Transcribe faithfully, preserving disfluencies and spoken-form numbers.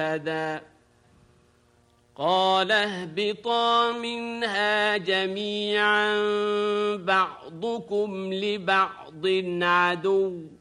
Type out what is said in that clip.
هدى قال اهبطا منها جميعا بعضكم لبعض عدو